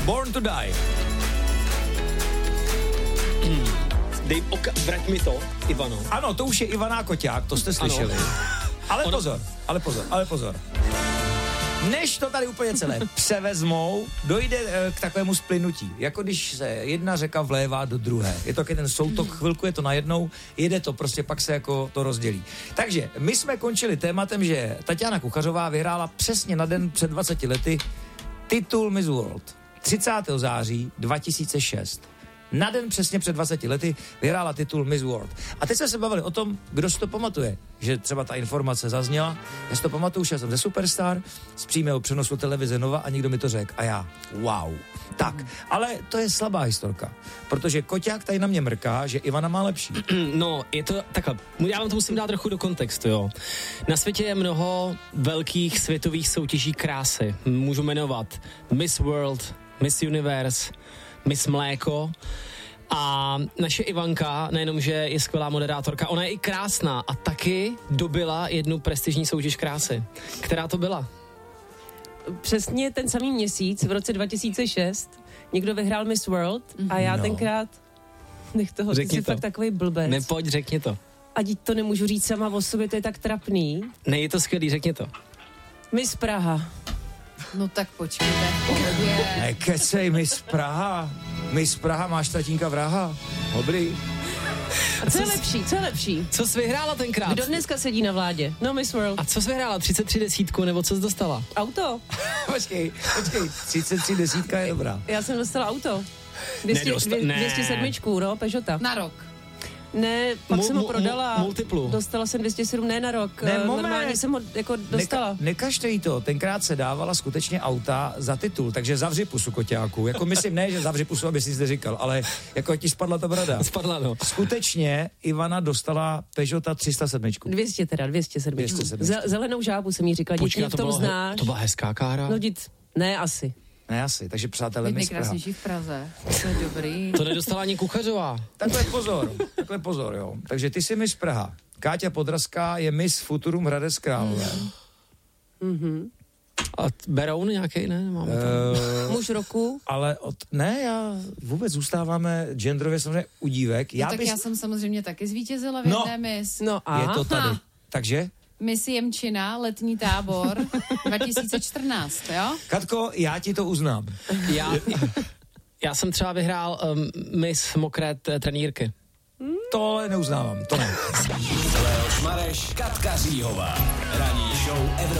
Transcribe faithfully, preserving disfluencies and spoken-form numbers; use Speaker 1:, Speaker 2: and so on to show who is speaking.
Speaker 1: Born to Die.
Speaker 2: Hmm. Dej, oka- vrať mi to, Ivano.
Speaker 1: Ano, to už je Ivana Koťák, to jste slyšeli. Ano. Ale
Speaker 2: Ono...
Speaker 1: pozor, ale pozor, ale pozor. Než to tady úplně celé převezmou, dojde e, k takovému splynutí. Jako když se jedna řeka vlévá do druhé. Je to ten soutok, chvilku je to najednou, jede to, prostě pak se jako to rozdělí. Takže my jsme končili tématem, že Tatiana Kuchařová vyhrála přesně na den před dvaceti lety titul Miss World. třicátého září dva tisíce šest. Na den přesně před dvaceti lety vyhrála titul Miss World. A teď jsme se bavili o tom, kdo si to pamatuje, že třeba ta informace zazněla. Já si to pamatuju, že jsem ze Superstar, z přímého přenosu televize Nova a někdo mi to řekl. A já, wow. Tak, ale to je slabá historka, protože Koťák tady na mě mrká, že Ivana má lepší.
Speaker 2: No, je to takhle, já vám to musím dát trochu do kontextu, jo. Na světě je mnoho velkých světových soutěží krásy. Můžu jmenovat Miss World, Miss Universe, Miss Mléko. A naše Ivanka, nejenom, že je skvělá moderátorka, ona je i krásná a taky dobila jednu prestižní soutěž krásy. Která to byla?
Speaker 3: Přesně ten samý měsíc, v roce dva tisíce šest, někdo vyhrál Miss World a já no. tenkrát, nech toho,
Speaker 2: řekni
Speaker 3: ty jsi
Speaker 2: to.
Speaker 3: fakt takovej blbec.
Speaker 2: Nepojď, řekni to.
Speaker 3: A dít to nemůžu říct sama o sobě, to je tak trapný.
Speaker 2: Ne, je to skvělý, řekni to.
Speaker 3: Miss Praha.
Speaker 4: No tak počkejte, v pohodě.
Speaker 1: Nekecej, Miss Praha. Miss Praha, máš tatínka vraha. Dobrý.
Speaker 3: A co je lepší, co je lepší?
Speaker 2: Co jsi vyhrála tenkrát?
Speaker 3: Kdo dneska sedí na vládě? No Miss World.
Speaker 2: A co jsi vyhrála? třicet tři desítku, nebo co jsi dostala?
Speaker 3: Auto.
Speaker 1: počkej, počkej, třicet tři desítka je dobrá.
Speaker 3: Já jsem dostala auto. dvě stě,
Speaker 2: Nedosta-
Speaker 3: dvě, dvě stě sedm, no, Peugeota.
Speaker 4: Na rok.
Speaker 3: Ne, pak
Speaker 2: Mu-
Speaker 3: jsem ho
Speaker 2: mu-
Speaker 3: prodala.
Speaker 2: multiplu.
Speaker 3: Dostala jsem dvě stě sedm, ne na rok.
Speaker 1: Ne, moment.
Speaker 3: Normálně jsem ho jako dostala.
Speaker 1: Neka, nekažte jí to, tenkrát se dávala skutečně auta za titul, takže zavři pusu, Koťáku. Jako myslím, ne, že zavři pusu, aby si zde říkal, ale jako ti spadla ta brada.
Speaker 2: Spadla, no.
Speaker 1: Skutečně Ivana dostala Peugeota tři sta sedm.
Speaker 3: dvě stě teda, dvě stě sedm.
Speaker 1: dvě stě sedm.
Speaker 3: Ze- zelenou žábu jsem jí říkala,
Speaker 2: Počkej,
Speaker 3: děti v
Speaker 2: to,
Speaker 3: tom
Speaker 2: bylo,
Speaker 3: znáš.
Speaker 2: to byla hezká kára.
Speaker 3: No dít, ne asi.
Speaker 1: Ne asi, takže přátelé,
Speaker 4: Být
Speaker 1: Miss Praha.
Speaker 4: nejkrásnější v Praze. To je dobrý.
Speaker 2: To nedostala ani Kuchařová.
Speaker 1: Takhle pozor, takhle pozor, jo. Takže ty jsi Miss Praha. Káťa Podrazská je Miss Futurum Hradec Králové.
Speaker 3: Mhm.
Speaker 2: A Beroun nějaký, ne? Máme tam.
Speaker 1: Uh,
Speaker 3: Muž roku.
Speaker 1: ale od, ne, já vůbec zůstáváme genderově samozřejmě u dívek.
Speaker 4: No,
Speaker 1: Já
Speaker 4: tak
Speaker 1: bys,
Speaker 4: já jsem samozřejmě taky zvítězila v
Speaker 1: No.
Speaker 4: jedné Miss.
Speaker 3: No a?
Speaker 1: je to tady.
Speaker 4: Ha.
Speaker 1: Takže,
Speaker 4: Miss Jemčina, letní tábor dva tisíce čtrnáct, jo?
Speaker 1: Katko, já ti to uznám.
Speaker 2: Já, já jsem třeba vyhrál um, Miss Mokré t- trenýrky.
Speaker 1: To neuznávám, to ne.
Speaker 5: Leoš Mareš, Katka Říhová. Ranní show Evropy.